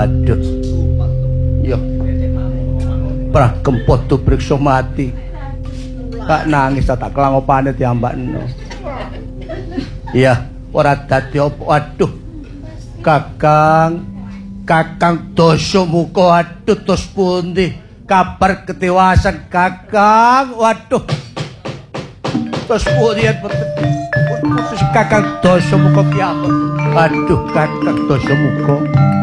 Waduh. Yo. Prah kempot tu priksa mati. Kak nangis tak kelangopane diambakno. Iya, ora dadi apa. Waduh. Kakang Dasamuka, aduh tos pundi kabar ketewasan Kakang. Waduh. Tos pundi putus Kakang Dasamuka kiamat. Aduh Kakang Dasamuka.